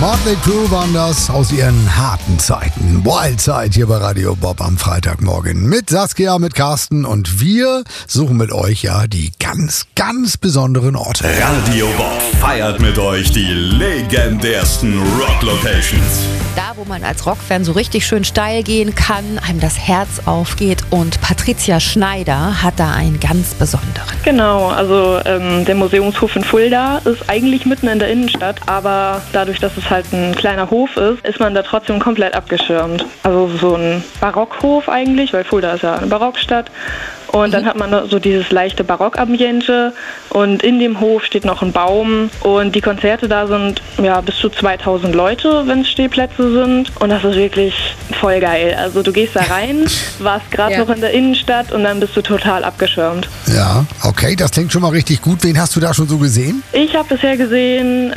Motley Crue waren das aus ihren harten Zeiten. Wildside hier bei Radio Bob am Freitagmorgen mit Saskia, mit Carsten und wir suchen mit euch ja die ganz, ganz besonderen Orte. Radio Bob feiert mit euch die legendärsten Rock-Locations. Da, wo man als Rockfan so richtig schön steil gehen kann, einem das Herz aufgeht, und Patricia Schneider hat da einen ganz besonderen. Genau, also der Museumshof in Fulda ist eigentlich mitten in der Innenstadt, aber dadurch, dass es halt ein kleiner Hof ist man da trotzdem komplett abgeschirmt. Also so ein Barockhof eigentlich, weil Fulda ist ja eine Barockstadt. Und dann hat man so dieses leichte Barock-Ambiente und in dem Hof steht noch ein Baum und die Konzerte da sind ja bis zu 2000 Leute, wenn es Stehplätze sind, und das ist wirklich voll geil. Also du gehst da rein, warst gerade noch in der Innenstadt und dann bist du total abgeschirmt. Ja, okay, das klingt schon mal richtig gut. Wen hast du da schon so gesehen? Ich habe bisher gesehen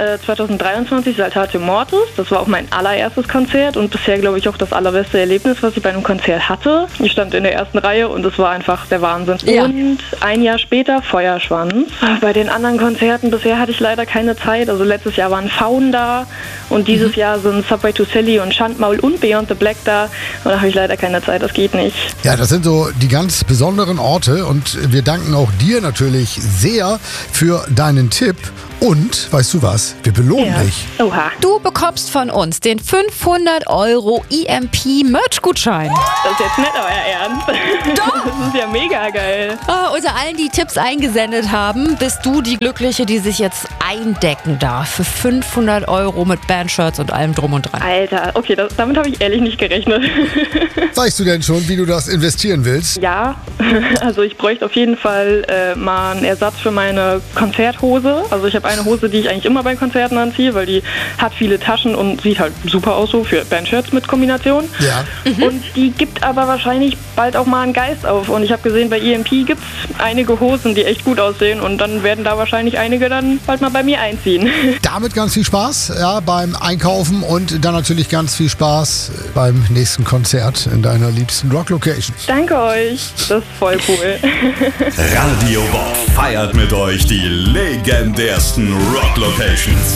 2023 Saltatio Mortis, das war auch mein allererstes Konzert und bisher glaube ich auch das allerbeste Erlebnis, was ich bei einem Konzert hatte. Ich stand in der ersten Reihe und es war einfach der Wahnsinn. Ja. Und ein Jahr später Feuerschwanz. Bei den anderen Konzerten bisher hatte ich leider keine Zeit. Also letztes Jahr waren Faun da und dieses Jahr sind Subway to Sally und Schandmaul und Beyond the Black da. Und da habe ich leider keine Zeit, das geht nicht. Ja, das sind so die ganz besonderen Orte und wir danken auch dir natürlich sehr für deinen Tipp. Und, weißt du was, wir belohnen dich. Oha. Du bekommst von uns den 500 € EMP-Merch-Gutschein. Das ist jetzt nicht euer Ernst. Doch. Das ist ja mega geil. Unter allen, die Tipps eingesendet haben, bist du die Glückliche, die sich jetzt eindecken darf für 500 € mit Bandshirts und allem drum und dran. Alter, okay, damit habe ich ehrlich nicht gerechnet. Weißt du denn schon, wie du das investieren willst? Ja, also ich bräuchte auf jeden Fall mal einen Ersatz für meine Konzerthose. Also ich habe eine Hose, die ich eigentlich immer bei Konzerten anziehe, weil die hat viele Taschen und sieht halt super aus so für Bandshirts mit Kombination. Ja. Und die gibt aber wahrscheinlich bald auch mal einen Geist auf. Und ich habe gesehen, bei EMP gibt es einige Hosen, die echt gut aussehen und dann werden da wahrscheinlich einige dann bald mal bei mir einziehen. Damit ganz viel Spaß beim Einkaufen und dann natürlich ganz viel Spaß beim nächsten Konzert in deiner liebsten Rock-Location. Danke euch, das ist voll cool. Radio Bob feiert mit euch die legendärsten Rock-Locations.